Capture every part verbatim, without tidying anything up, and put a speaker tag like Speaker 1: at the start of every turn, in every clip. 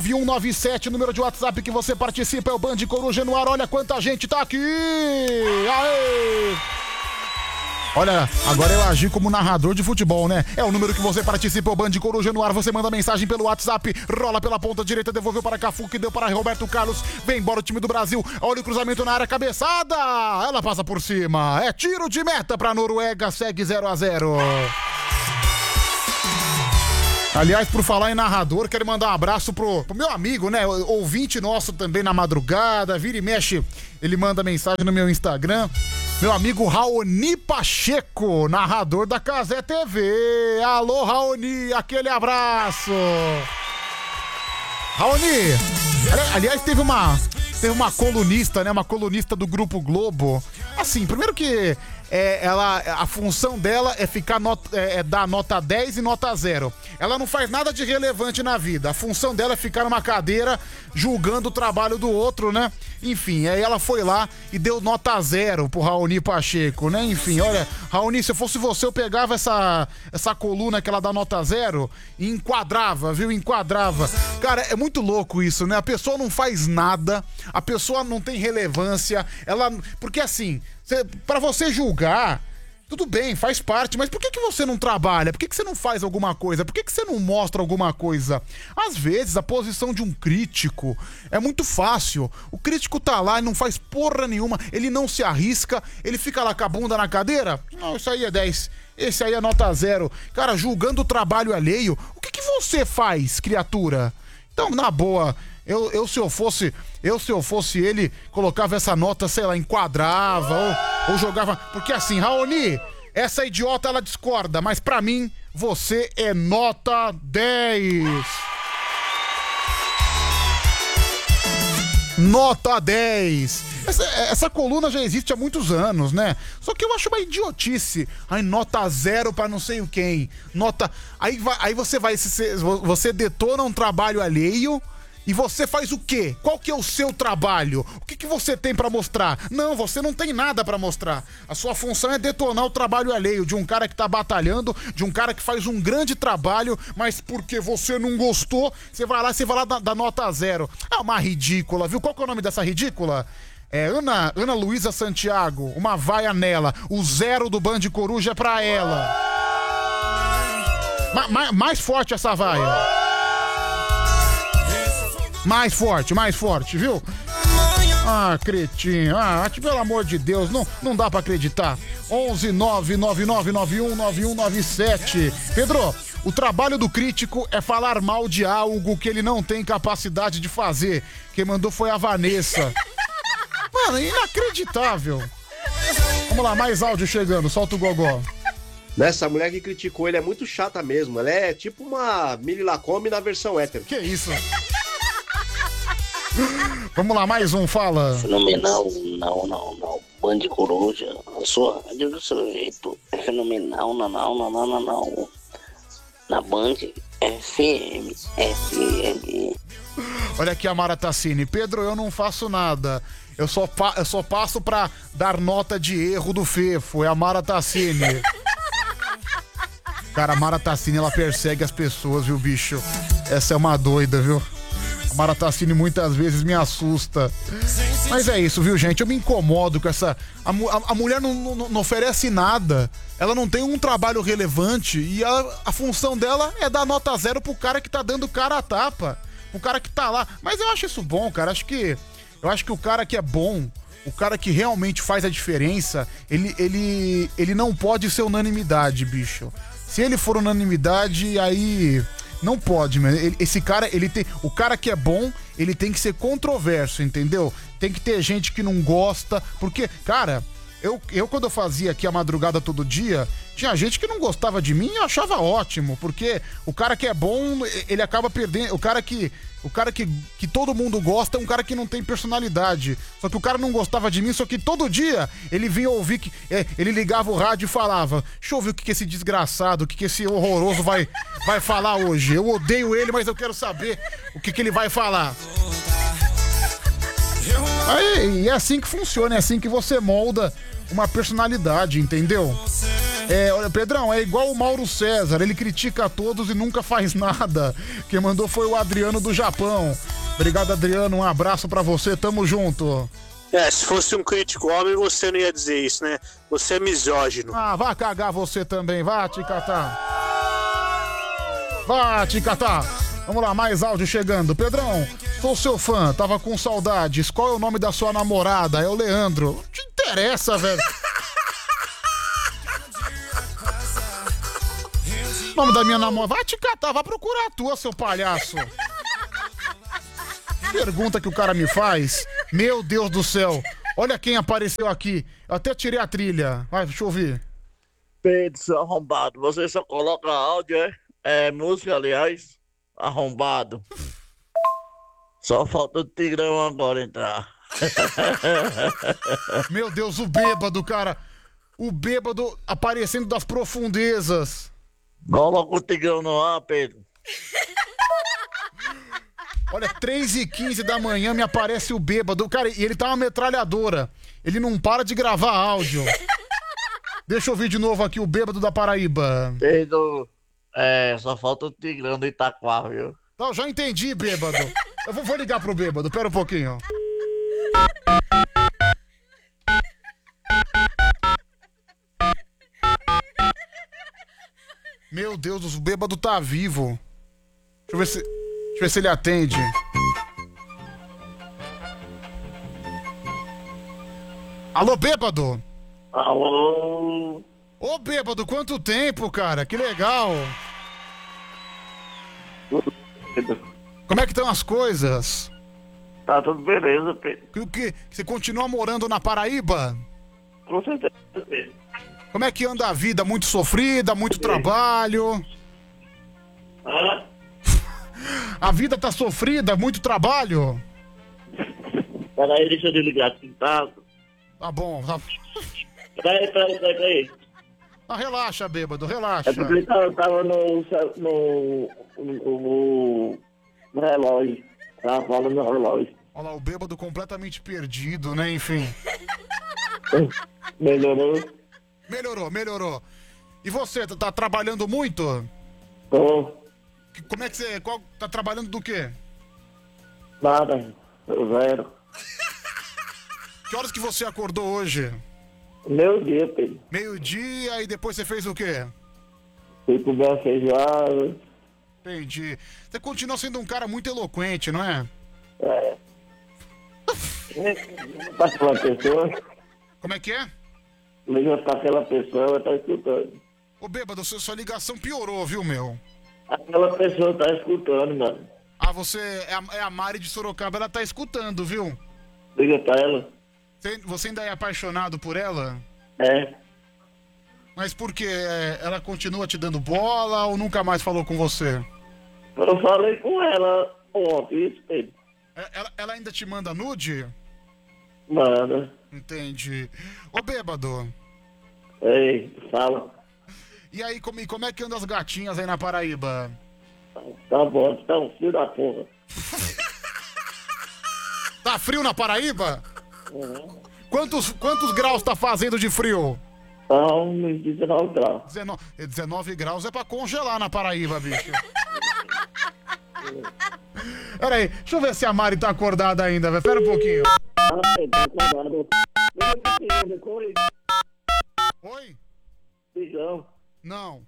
Speaker 1: nove um nove sete, número de WhatsApp que você participa é o Band Coruja no ar. Olha quanta gente tá aqui! Aê! Olha, agora eu agi como narrador de futebol, né? É o número que você participa, o Band Coruja no ar. Você manda mensagem pelo WhatsApp, rola pela ponta direita, devolveu para Cafu, que deu para Roberto Carlos. Vem embora o time do Brasil. Olha o cruzamento na área, cabeçada. Ela passa por cima. É tiro de meta pra Noruega, segue zero a zero. Aliás, por falar em narrador, quero mandar um abraço pro, pro meu amigo, né? Ouvinte nosso também na madrugada, vira e mexe, ele manda mensagem no meu Instagram. Meu amigo Raoni Pacheco, narrador da Cazé T V. Alô, Raoni, aquele abraço. Raoni, aliás, teve uma, teve uma colunista, né? Uma colunista do Grupo Globo. Assim, primeiro que é, ela, a função dela é ficar not, é, é dar nota dez e nota zero. Ela não faz nada de relevante na vida. A função dela é ficar numa cadeira julgando o trabalho do outro, né? Enfim, aí ela foi lá e deu nota zero pro Raoni Pacheco, né? Enfim, olha, Raoni, se eu fosse você, eu pegava essa, essa coluna que ela dá nota zero e enquadrava, viu? Enquadrava. Cara, é muito louco isso, né? A pessoa não faz nada, a pessoa não tem relevância, ela... Porque assim, cê, pra você julgar... Tudo bem, faz parte, mas por que, que você não trabalha? Por que, que você não faz alguma coisa? Por que, que você não mostra alguma coisa? Às vezes, a posição de um crítico é muito fácil. O crítico tá lá e não faz porra nenhuma, ele não se arrisca, ele fica lá com a bunda na cadeira. Não, isso aí é dez, esse aí é nota zero. Cara, julgando o trabalho alheio, o que, que você faz, criatura? Então, na boa... Eu, eu, se eu fosse, eu, se eu fosse ele, colocava essa nota, sei lá, enquadrava ou, ou jogava... Porque assim, Raoni, essa idiota, ela discorda, mas pra mim, você é nota dez. Nota dez. Essa, essa coluna já existe há muitos anos, né? Só que eu acho uma idiotice. Ai, nota zero pra não sei o quem. Nota... Aí, vai, aí você vai... Você detona um trabalho alheio... E você faz o quê? Qual que é o seu trabalho? O que que você tem pra mostrar? Não, você não tem nada pra mostrar. A sua função é detonar o trabalho alheio de um cara que tá batalhando, de um cara que faz um grande trabalho, mas porque você não gostou, você vai lá, você vai lá da, da nota zero. É uma ridícula, viu? Qual que é o nome dessa ridícula? É Ana, Ana Luísa Santiago, uma vaia nela. O zero do Band Coruja é pra ela. Ma, ma, mais forte essa vaia. Mais forte, mais forte, viu? Ah, cretinho. Ah, pelo amor de Deus, não, não dá pra acreditar. onze nove nove nove nove um nove um nove sete. Pedro, o trabalho do crítico é falar mal de algo que ele não tem capacidade de fazer. Quem mandou foi a Vanessa. Mano, inacreditável. Vamos lá, mais áudio chegando, solta o gogó.
Speaker 2: Nessa mulher que criticou ele é muito chata mesmo. Ela é tipo uma Mili Lacombe na versão hétero.
Speaker 1: Que isso? Vamos lá, mais um, fala.
Speaker 3: Fenomenal, não, não, não. Band Coruja, a sua rádio do seu jeito é fenomenal, não, não, não, não, não, não. Na Band F M, F M.
Speaker 1: Olha aqui a Mara Tassini. Pedro, eu não faço nada. Eu só, pa- eu só passo pra dar nota de erro do Fefo. É a Mara Tassini. Cara, a Mara Tassini, ela persegue as pessoas, viu, bicho? Essa é uma doida, viu? A Mara Tassini muitas vezes me assusta. Mas é isso, viu, gente? Eu me incomodo com essa... A, a, a mulher não, não, não oferece nada. Ela não tem um trabalho relevante. E a, a função dela é dar nota zero pro cara que tá dando cara a tapa. Pro cara que tá lá. Mas eu acho isso bom, cara. Acho que... Eu acho que o cara que é bom... O cara que realmente faz a diferença... Ele, ele, ele não pode ser unanimidade, bicho. Se ele for unanimidade, aí... Não pode, mano. Esse cara, ele tem... O cara que é bom, ele tem que ser controverso, entendeu? Tem que ter gente que não gosta. Porque, cara, eu, eu quando eu fazia aqui a madrugada todo dia, tinha gente que não gostava de mim e eu achava ótimo. Porque o cara que é bom, ele acaba perdendo... O cara que... O cara que, que todo mundo gosta é um cara que não tem personalidade. Só que o cara não gostava de mim, só que todo dia ele vinha ouvir que... É, ele ligava o rádio e falava: deixa eu ouvir o que, que esse desgraçado, o que, que esse horroroso vai, vai falar hoje. Eu odeio ele, mas eu quero saber o que, que ele vai falar. Aí, e é assim que funciona, é assim que você molda uma personalidade, entendeu? É, olha, Pedrão, é igual o Mauro César, ele critica a todos e nunca faz nada. Quem mandou foi o Adriano do Japão. Obrigado, Adriano, um abraço pra você, tamo junto.
Speaker 4: É, se fosse um crítico homem, você não ia dizer isso, né? Você é misógino.
Speaker 1: Ah, vá cagar você também, vá te catar. Vá te catar. Vamos lá, mais áudio chegando. Pedrão, sou seu fã, tava com saudades. Qual é o nome da sua namorada? É o Leandro. Não te interessa, velho. O nome da minha namorada. Vai te catar, vai procurar a tua, seu palhaço. Pergunta que o cara me faz. Meu Deus do céu. Olha quem apareceu aqui. Eu até tirei a trilha. Vai, deixa eu ouvir.
Speaker 5: Pedro, seu arrombado, você só coloca áudio, é? É música, aliás. Arrombado. Só falta o Tigrão agora entrar.
Speaker 1: Meu Deus, o bêbado, cara. O bêbado aparecendo das profundezas.
Speaker 5: Coloca o Tigrão no ar, Pedro.
Speaker 1: Olha, três e quinze da manhã me aparece o bêbado. Cara, e ele tá uma metralhadora. Ele não para de gravar áudio. Deixa eu ouvir de novo aqui o bêbado da Paraíba.
Speaker 5: Pedro, é, só falta o Tigrão do Itaquá, viu?
Speaker 1: Não, já entendi, bêbado. Eu vou, vou ligar pro bêbado, pera um pouquinho. Meu Deus, o bêbado tá vivo. Deixa eu ver se... Deixa eu ver se ele atende. Alô, bêbado?
Speaker 5: Alô?
Speaker 1: Ô, bêbado, quanto tempo, cara? Que legal. Como é que estão as coisas?
Speaker 5: Tá tudo beleza, Pedro.
Speaker 1: O que? Você continua morando na Paraíba?
Speaker 5: Com certeza, Pedro.
Speaker 1: Como é que anda a vida? Muito sofrida, muito trabalho?
Speaker 5: Ah?
Speaker 1: A vida tá sofrida, muito trabalho?
Speaker 5: Peraí, deixa eu desligar aqui, tá?
Speaker 1: Tá bom, tá...
Speaker 5: Peraí, peraí, peraí, peraí.
Speaker 1: Ah, relaxa, bêbado, relaxa.
Speaker 5: É porque eu tava no, no, no, no relógio. Tava falando no relógio.
Speaker 1: Olha lá, o bêbado completamente perdido, né? Enfim.
Speaker 5: Melhorou?
Speaker 1: Melhorou, melhorou. E você, tá, tá trabalhando muito?
Speaker 5: Tô.
Speaker 1: Que- Como é que você... Qual, tá trabalhando do quê?
Speaker 5: Nada. Zero.
Speaker 1: Que horas que você acordou hoje?
Speaker 5: Meu dia, Pedro.
Speaker 1: Meio-dia e depois você fez o quê?
Speaker 5: Fui comer uma feijoada.
Speaker 1: Entendi. Você continua sendo um cara muito eloquente, não é?
Speaker 5: É. Tá aquela pessoa.
Speaker 1: Como é que é?
Speaker 5: Liga pra aquela pessoa, tá escutando.
Speaker 1: Ô, bêbado, sua sua ligação piorou, viu, meu?
Speaker 5: Aquela pessoa tá escutando, mano.
Speaker 1: Ah, você... É a, é a Mari de Sorocaba, ela tá escutando, viu?
Speaker 5: Liga pra ela.
Speaker 1: Você, você ainda é apaixonado por ela?
Speaker 5: É.
Speaker 1: Mas por quê? É, ela continua te dando bola ou nunca mais falou com você?
Speaker 5: Eu falei com ela ontem, isso, Pedro.
Speaker 1: É, Ela, ela ainda te manda nude?
Speaker 5: Manda.
Speaker 1: Entendi. Ô, bêbado,
Speaker 5: Ei, fala.
Speaker 1: e aí, como, e como é que andam as gatinhas aí na Paraíba?
Speaker 5: Tá bom, tá um filho da porra.
Speaker 1: Tá frio na Paraíba?
Speaker 5: Uhum.
Speaker 1: Quantos, quantos graus tá fazendo de frio?
Speaker 5: Tá uns dezenove graus.
Speaker 1: dezenove, dezenove graus é pra congelar na Paraíba, bicho. Pera aí, deixa eu ver se a Mari tá acordada ainda, velho. Pera um pouquinho.
Speaker 5: Ah, Pedro, tá acabado. Oi?
Speaker 1: Oi?
Speaker 5: Feijão.
Speaker 1: Não.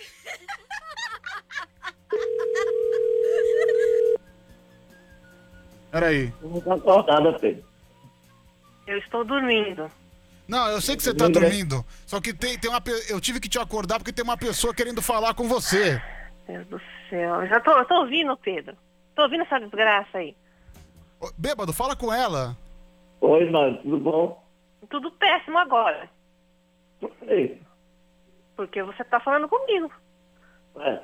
Speaker 1: Pera aí.
Speaker 5: Não tá acordada, Pedro.
Speaker 6: Eu estou dormindo.
Speaker 1: Não, eu sei que você tá dormindo. Só que tem, tem uma. pe- Eu tive que te acordar porque tem uma pessoa querendo falar com você.
Speaker 6: Deus do céu. Eu já tô, eu tô ouvindo, Pedro. Tô ouvindo essa desgraça aí.
Speaker 1: Ô, bêbado, fala com ela.
Speaker 5: Oi, mano, tudo bom?
Speaker 6: Tudo péssimo agora.
Speaker 5: Ei,
Speaker 6: Porque você tá falando comigo.
Speaker 5: é.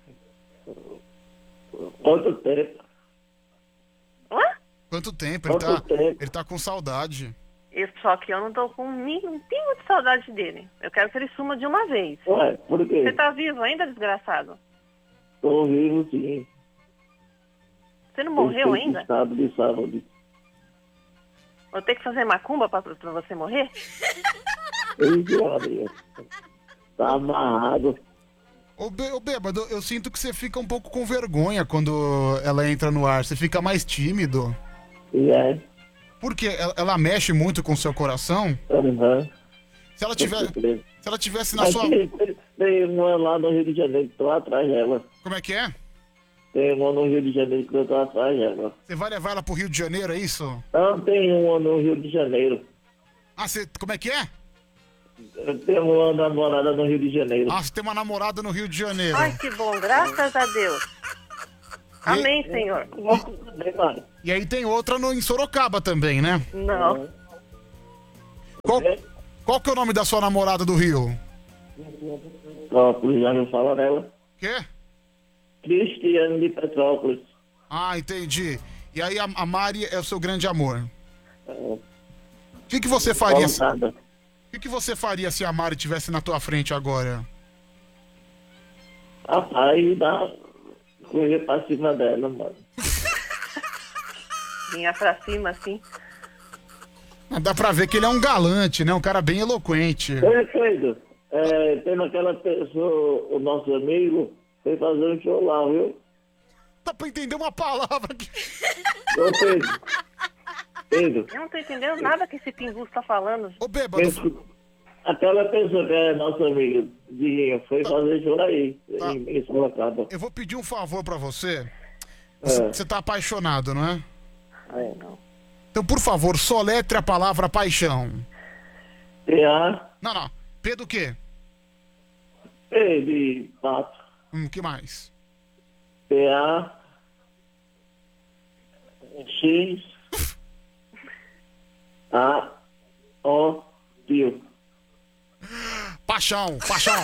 Speaker 5: Quanto tempo?
Speaker 6: Hã?
Speaker 1: Quanto tempo? Ele
Speaker 5: Quanto
Speaker 1: tá,
Speaker 5: tempo?
Speaker 1: ele tá com saudade.
Speaker 6: Eu- Só que eu não tô com nem um pingo de saudade dele. Eu quero que ele suma de uma vez.
Speaker 5: Ué, por
Speaker 6: Você
Speaker 5: quê?
Speaker 6: tá vivo ainda, desgraçado?
Speaker 5: Tô vivo, sim.
Speaker 6: Você não morreu
Speaker 5: Respeito o
Speaker 6: ainda?
Speaker 5: estado de saúde.
Speaker 6: Vou ter que fazer macumba pra, pra você morrer?
Speaker 5: Ei, Maria. Tá amarrado.
Speaker 1: Ô, Bê- ô Bêbado, eu sinto que você fica um pouco com vergonha quando ela entra no ar. Você fica mais tímido.
Speaker 5: E é.
Speaker 1: Por quê? Ela, ela mexe muito com o seu coração?
Speaker 5: Aham.
Speaker 1: Se ela, tiver, se ela tivesse na
Speaker 5: Mas
Speaker 1: sua...
Speaker 5: tem, tem, tem uma lá no Rio de Janeiro que tô atrás dela.
Speaker 1: Como é que é?
Speaker 5: Tem uma no Rio de Janeiro que eu tô atrás dela.
Speaker 1: Você vai levar ela pro Rio de Janeiro, é isso?
Speaker 5: Não, tem uma no Rio de Janeiro.
Speaker 1: Ah, você... Como é que é?
Speaker 5: Eu tenho uma namorada no Rio de Janeiro.
Speaker 1: Ah, você tem uma namorada no Rio de Janeiro.
Speaker 6: Ai, que bom, graças a Deus. Amém, Senhor.
Speaker 1: E aí tem outra no, em Sorocaba também, né?
Speaker 6: Não.
Speaker 1: Qual, qual que é o nome da sua namorada do Rio?
Speaker 5: Petrópolis, já me fala dela.
Speaker 1: Quê?
Speaker 5: Cristiane de Petrópolis.
Speaker 1: Ah, entendi. E aí a, a Mari é o seu grande amor. O que, que você faria? se-
Speaker 5: Voltada.
Speaker 1: O que, que você faria se a Mari estivesse na tua frente agora?
Speaker 5: Rapaz, dá correr pra cima dela, mano.
Speaker 6: Vinha pra cima, assim.
Speaker 1: Ah, dá pra ver que ele é um galante, né? Um cara bem eloquente.
Speaker 5: Perfeito. É, tendo aquela pessoa, o nosso amigo, foi fazer um show lá, viu?
Speaker 1: Dá pra entender uma palavra aqui.
Speaker 5: Ô, Pedro. Pedro.
Speaker 6: Eu não tô entendendo nada que esse pingu tá falando.
Speaker 1: Ô, Bêbado,
Speaker 5: Esse- Aquela pessoa que é nosso amigo, Dinho, foi fazer show aí,
Speaker 1: Tá.
Speaker 5: em, em Sorocaba.
Speaker 1: eu vou pedir um favor pra você. Você,
Speaker 5: É.
Speaker 1: você tá apaixonado, não é?
Speaker 6: Ai, não.
Speaker 1: Então, por favor, soletre a palavra paixão.
Speaker 5: P A
Speaker 1: Não, não. P do quê?
Speaker 5: P de pato.
Speaker 1: Hum, que mais?
Speaker 5: P A X A O Tio.
Speaker 1: Paixão, paixão.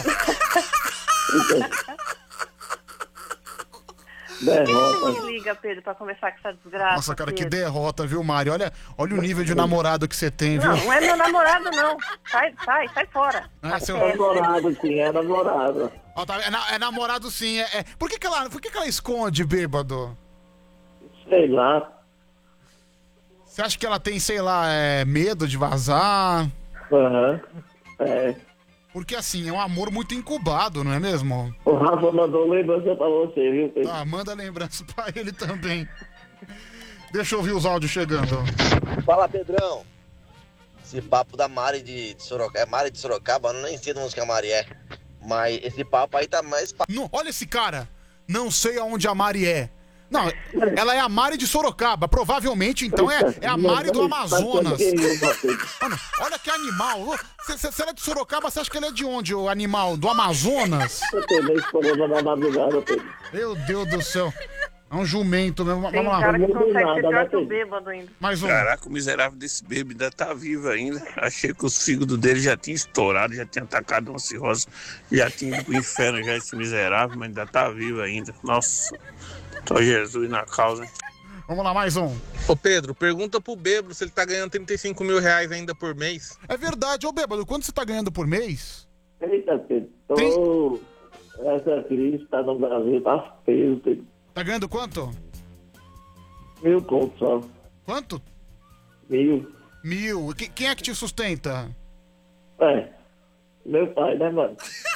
Speaker 5: Derrota.
Speaker 6: Me liga, Pedro, pra conversar com essa desgraça.
Speaker 1: Nossa, cara, que
Speaker 6: Pedro.
Speaker 1: derrota, viu, Mari? Olha, olha o nível de namorado que você tem, viu?
Speaker 6: Não, não é meu namorado, não. Sai, sai, sai fora.
Speaker 1: Ah, é seu-
Speaker 6: É,
Speaker 5: Namorado, sim, é namorado.
Speaker 1: Ó, tá- é, na- é namorado sim, é, é- Por que que ela, por que que ela esconde, bêbado?
Speaker 5: Sei lá.
Speaker 1: Você acha que ela tem, sei lá, é, medo de vazar?
Speaker 5: Aham. É.
Speaker 1: Porque assim, é um amor muito incubado, não é mesmo?
Speaker 5: O Rafa mandou lembrança pra você, viu, Pedro?
Speaker 1: Ah, manda lembrança pra ele também. Deixa eu ouvir os áudios chegando.
Speaker 7: Fala, Pedrão. Esse papo da Mari de Sorocaba. É Mari de Sorocaba? Eu nem sei de onde que a Mari é. Mas esse papo aí tá mais. pa-
Speaker 1: Não, olha esse cara. Não sei aonde a Mari é. Não, ela é a Mari de Sorocaba. Provavelmente, então, é, é a Mari do Amazonas. Mano, olha que animal. Se, se, se ela é de Sorocaba, você acha que ela é de onde, o animal? Do Amazonas?
Speaker 5: Eu também escolhi na madrugada, Pedro.
Speaker 1: Meu Deus do céu. É um jumento mesmo.
Speaker 6: Tem
Speaker 1: Vamos lá.
Speaker 6: cara que
Speaker 5: Não tem
Speaker 6: consegue
Speaker 5: nada,
Speaker 6: ser pior
Speaker 5: né,
Speaker 6: que o
Speaker 5: Pedro?
Speaker 6: bêbado ainda.
Speaker 1: Mais um.
Speaker 4: Caraca, o miserável desse bêbado ainda tá vivo ainda. Achei que os fígados dele já tinham estourado, já tinha atacado uma cirrose, já tinha ido pro inferno já esse miserável, mas ainda tá vivo ainda. Nossa, só Jesus na causa, hein?
Speaker 1: Vamos lá, mais um.
Speaker 8: Ô Pedro, pergunta pro Bêbado se ele tá ganhando trinta e cinco mil reais ainda por mês.
Speaker 1: É verdade, ô bêbado, quanto você tá ganhando por mês?
Speaker 5: Eita, Pedro. Tô... Essa crise tá no Brasil, tá feio, Pedro.
Speaker 1: Tá ganhando quanto?
Speaker 5: Mil conto só.
Speaker 1: Quanto?
Speaker 5: Mil.
Speaker 1: Mil. Que- Quem é que te sustenta?
Speaker 5: É. Meu pai, né, mano?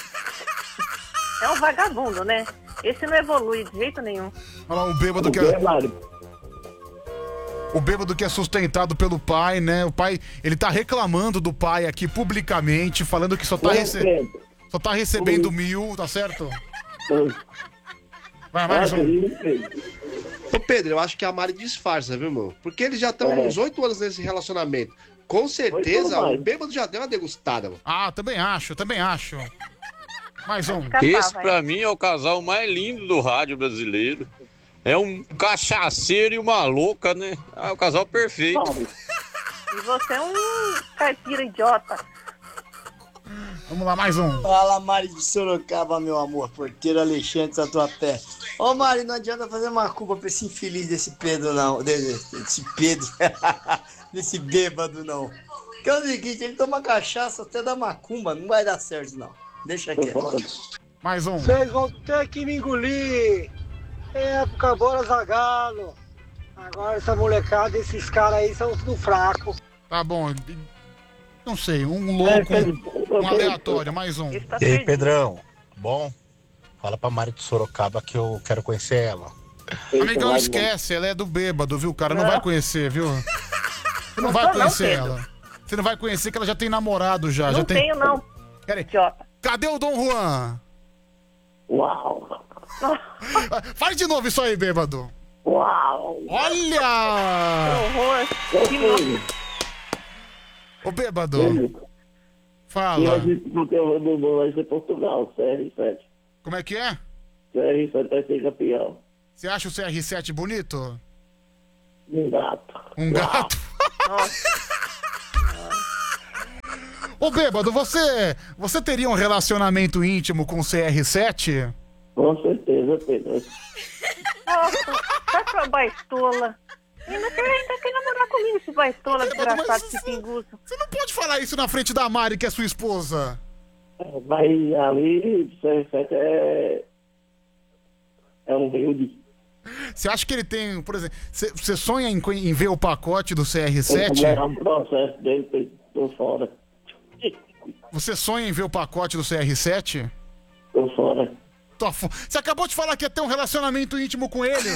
Speaker 6: É um vagabundo, né? Esse não evolui de jeito nenhum.
Speaker 1: Olha lá, o bêbado
Speaker 5: O
Speaker 1: que
Speaker 5: que,
Speaker 1: é,
Speaker 5: Mário?
Speaker 1: o bêbado que é sustentado pelo pai, né? O pai, ele tá reclamando do pai aqui publicamente, falando que só tá, rece...
Speaker 5: Respeito.
Speaker 1: só tá recebendo mil, tá certo?
Speaker 5: Tô-
Speaker 1: Vai, mais
Speaker 5: Ah,
Speaker 1: um.
Speaker 5: querido Pedro.
Speaker 2: Ô, Pedro, eu acho que a Mari disfarça, viu, meu? Porque eles já estão
Speaker 5: É.
Speaker 2: uns oito anos nesse relacionamento. Com certeza,
Speaker 5: mais.
Speaker 2: o bêbado já deu uma degustada, mano.
Speaker 1: Ah, também acho, também acho. Mais um.
Speaker 6: Escapar,
Speaker 9: Esse,
Speaker 6: vai.
Speaker 9: pra mim, é o casal mais lindo do rádio brasileiro. É um cachaceiro e uma louca, né? É o casal perfeito.
Speaker 5: Mário,
Speaker 6: E você é um caipira idiota.
Speaker 1: Vamos lá, mais um.
Speaker 10: Fala, Mari de Sorocaba, meu amor, porteiro Alexandre Tatuapé. Ô, Mari, não adianta fazer uma culpa pra esse infeliz desse Pedro, não. Desse, desse Pedro. Desse bêbado, não. Que é o seguinte, ele toma cachaça até da macumba, não vai dar certo, não. Deixa quieto.
Speaker 1: Mais um.
Speaker 11: Vocês vão ter que me engolir. Época bola Zagalo. Agora essa molecada, esses caras aí são tudo fracos.
Speaker 1: Tá bom. Não sei, um
Speaker 5: É,
Speaker 1: louco.
Speaker 5: Pedro,
Speaker 1: Um aleatório, mais um.
Speaker 6: Está
Speaker 12: E aí,
Speaker 6: perdido.
Speaker 12: Pedrão? Bom? Fala pra Mari de Sorocaba que eu quero conhecer ela.
Speaker 1: Amigão, esquece, ela é do bêbado, viu, cara? Não,
Speaker 6: Não.
Speaker 1: vai conhecer, viu? Você não
Speaker 6: Não
Speaker 1: vai
Speaker 6: sou não,
Speaker 1: conhecer
Speaker 6: Pedro.
Speaker 1: ela. Você não vai conhecer que ela já tem namorado já.
Speaker 6: Não
Speaker 1: já tem...
Speaker 6: tenho, não.
Speaker 1: Pera aí.
Speaker 6: Idiota.
Speaker 1: Cadê o Dom Juan?
Speaker 3: Uau!
Speaker 1: Faz de novo isso aí, bêbado.
Speaker 3: Uau!
Speaker 1: Olha!
Speaker 6: Horror. Que louco.
Speaker 1: Ô, bêbado. Fala.
Speaker 3: E hoje o que eu vou vai ser Portugal, C R sete.
Speaker 1: Como é que é?
Speaker 3: C R sete vai ser campeão.
Speaker 1: Você acha o C R sete bonito?
Speaker 3: Um gato.
Speaker 1: Um gato? Ô, bêbado, você, você teria um relacionamento íntimo com o C R sete?
Speaker 3: Com certeza, Pedro.
Speaker 6: Nossa, tá sua baitola. Ainda quer, ainda quer namorar comigo, esse baitola, desgraçado, esse pinguço.
Speaker 1: Você não pode falar isso na frente da Mari, que é sua esposa.
Speaker 3: Mas ali, C R sete é. É um humilde.
Speaker 1: Você acha que ele tem, por exemplo, você você sonha em, co- em ver o pacote do C R
Speaker 3: Tem
Speaker 1: sete?
Speaker 3: que um processo dele, Pedro. Tô fora.
Speaker 1: Você sonha em ver o pacote do C R sete?
Speaker 3: Tô fora.
Speaker 1: Tô fo- Você acabou de falar que ia ter um relacionamento íntimo com ele.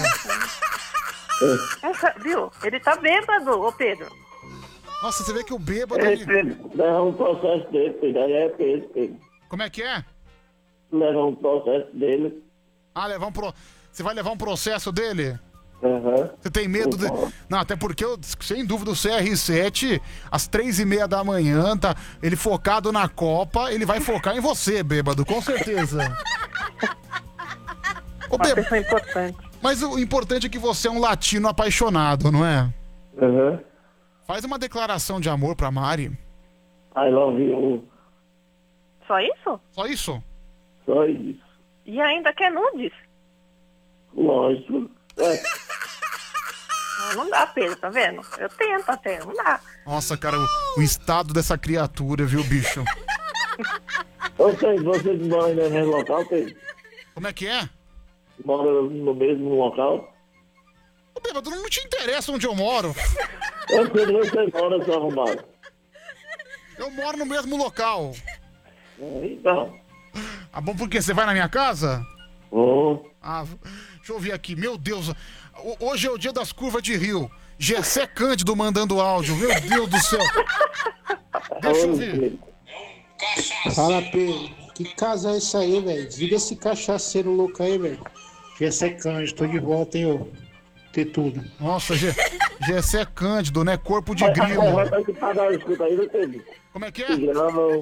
Speaker 6: Essa, viu? Ele tá bêbado, ô Pedro.
Speaker 1: Nossa, você vê que o bêbado...
Speaker 3: É,
Speaker 1: Ele...
Speaker 3: Pedro, leva um processo dele, Pedro. Aí é peso, Pedro.
Speaker 1: Como é que é?
Speaker 3: Leva um processo dele.
Speaker 1: Ah, levar um pro... Você vai levar um processo dele?
Speaker 3: Aham.
Speaker 1: Você tem medo de... Não, até porque, eu, sem dúvida, o C R sete, às três e meia da manhã, tá? Ele focado na Copa, ele vai focar em você, bêbado, com certeza. Ô,
Speaker 6: Uma
Speaker 1: bêbado,
Speaker 6: pessoa importante.
Speaker 1: mas o importante é que você é um latino apaixonado, não é?
Speaker 3: Aham.
Speaker 1: Faz uma declaração de amor pra Mari.
Speaker 3: I love you.
Speaker 6: Só isso?
Speaker 1: Só isso?
Speaker 3: Só isso.
Speaker 6: E ainda quer nudes?
Speaker 3: Lógico. É.
Speaker 6: Não, não dá, Pedro, tá vendo? Eu tento até, não dá.
Speaker 1: Nossa, cara, o, o estado dessa criatura, viu, bicho?
Speaker 3: Vocês, vocês moram no mesmo local, Pedro?
Speaker 1: Como é que é?
Speaker 3: Moram no mesmo local?
Speaker 1: Ô, bêbado, não te interessa onde eu moro.
Speaker 3: Eu sei que vocês moram, seu arrombado.
Speaker 1: Eu moro no mesmo local.
Speaker 3: É, então.
Speaker 1: Ah, bom, por quê? Você vai na minha casa?
Speaker 3: Vou.
Speaker 1: Ah, deixa eu ouvir aqui. Meu Deus, ho- hoje é o dia das curvas de rio. Gessé Cândido mandando áudio. Meu Deus do céu. Deixa eu ouvir.
Speaker 13: Fala, Pedro. Que casa é essa aí, velho? Desliga esse cachaceiro louco aí, velho. Gessé Cândido, tô de volta, hein, ô. Ter tudo.
Speaker 1: Nossa, Ge- Gessé Cândido, né? Corpo de
Speaker 3: Vai
Speaker 1: grilo.
Speaker 3: ter que pagar, escuta aí, não Pedro?
Speaker 1: Como é que é?
Speaker 3: Não,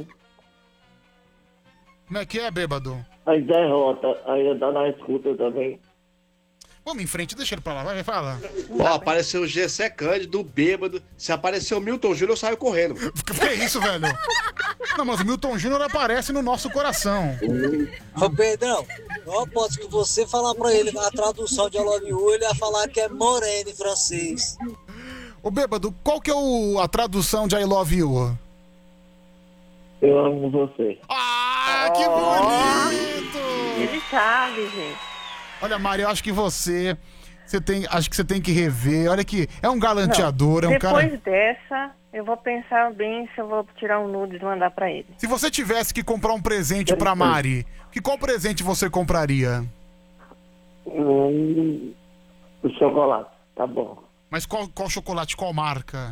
Speaker 1: Como é que é, bêbado?
Speaker 3: aí derrota, ainda tá na escuta também.
Speaker 1: Vamos em frente, deixa ele pra lá. Vai, vai, fala.
Speaker 2: Ó, apareceu o Gessé Cândido, bêbado. Se apareceu o Milton Júnior, eu saio correndo.
Speaker 1: Que é isso, velho? Não, mas o Milton Júnior aparece no nosso coração.
Speaker 14: Ô Pedrão, eu aposto que você falar pra ele a tradução de I love you, ele vai falar que é moreno em francês.
Speaker 1: Ô, bêbado, qual que é o, a tradução de I love you?
Speaker 3: Eu amo você.
Speaker 1: Ah, que bonito!
Speaker 6: Ele sabe, gente.
Speaker 1: Olha, Mari, eu acho que você... Você tem, acho que você tem que rever. Olha que é um galanteador, é um
Speaker 6: Depois
Speaker 1: cara...
Speaker 6: dessa, eu vou pensar bem se eu vou tirar um nudes e mandar pra ele.
Speaker 1: Se você tivesse que comprar um presente pra Mari, que qual presente você compraria?
Speaker 3: Hum, o chocolate, tá bom.
Speaker 1: Mas qual, qual chocolate, qual marca?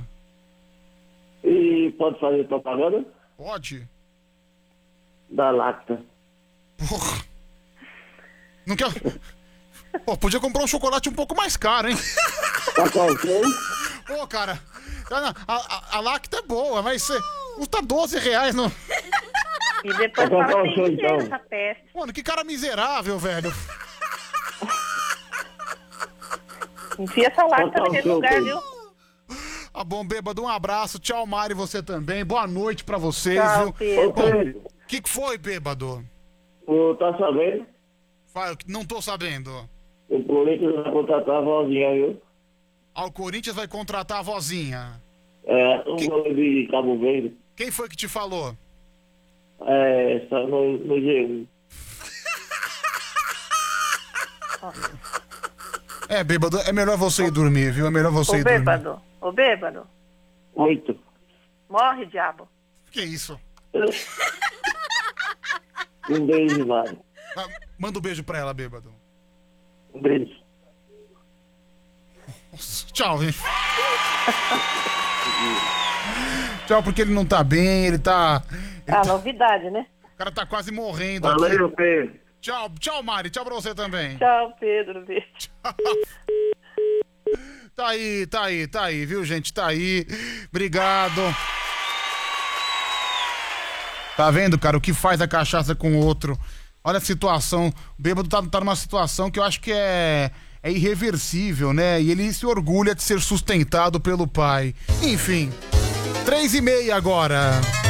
Speaker 3: E pode fazer propaganda?
Speaker 1: Pode?
Speaker 3: Da Lacta.
Speaker 1: Porra. Não quer... Pô, podia comprar um chocolate um pouco mais caro, hein?
Speaker 3: Tá qualquer?
Speaker 1: Pô, cara, a, a, a Lacta é boa, mas você custa doze reais no...
Speaker 6: E depois
Speaker 3: Vou
Speaker 6: fala
Speaker 3: comprar
Speaker 6: que
Speaker 3: o seu,
Speaker 6: tem dinheiro
Speaker 3: então.
Speaker 6: essa peste.
Speaker 1: Mano, que cara miserável, velho.
Speaker 6: Enfia essa lacta
Speaker 3: Botar o
Speaker 6: naquele
Speaker 3: seu,
Speaker 6: lugar,
Speaker 3: Pedro.
Speaker 6: viu?
Speaker 1: Tá bom, bêbado, um abraço. Tchau, Mari, você também. Boa noite pra vocês,
Speaker 6: Tchau,
Speaker 1: viu?
Speaker 6: Pedro.
Speaker 3: Ô, Pedro,
Speaker 1: O que, que foi, bêbado?
Speaker 3: ô, tá sabendo?
Speaker 1: Fala, não tô sabendo.
Speaker 3: O Corinthians vai contratar a vozinha, viu?
Speaker 1: Ah, o Corinthians vai contratar a vozinha.
Speaker 3: É, um goleiro de Cabo Verde.
Speaker 1: Quem foi que te falou?
Speaker 3: É, está no, no G um.
Speaker 1: É, bêbado, é melhor você ir dormir, viu? É melhor você
Speaker 6: Ô
Speaker 1: ir dormir.
Speaker 6: bêbado, ô bêbado,
Speaker 3: Oito.
Speaker 6: morre, diabo.
Speaker 1: Que isso?
Speaker 3: Um beijo, Mari.
Speaker 1: Ah, manda um beijo pra ela, bêbado.
Speaker 3: Um beijo.
Speaker 1: Nossa, tchau, gente. Tchau, porque ele não tá bem, ele tá... Ele
Speaker 6: Ah,
Speaker 1: tá...
Speaker 6: novidade, né?
Speaker 1: O cara tá quase morrendo
Speaker 3: Valeu,
Speaker 1: aqui.
Speaker 3: Pedro.
Speaker 1: Tchau, tchau, Mari. Tchau pra você também.
Speaker 6: Tchau, Pedro. Beijo.
Speaker 1: Tá aí, tá aí, tá aí, viu, gente? Tá aí. Obrigado. Tá vendo, cara, o que faz a cachaça com o outro? Olha a situação. O bêbado tá, tá numa situação que eu acho que é, é irreversível, né? E ele se orgulha de ser sustentado pelo pai. Enfim, três e meia agora.